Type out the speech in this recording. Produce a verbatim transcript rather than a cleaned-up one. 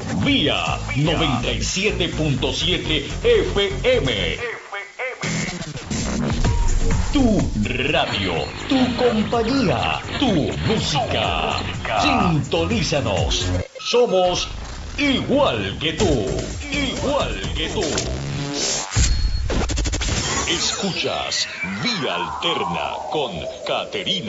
Vía noventa y siete punto siete F M. Tu radio, tu compañía, tu música. Sintonízanos. Somos igual que tú, igual que tú. Escuchas Vía Alterna con Caterina.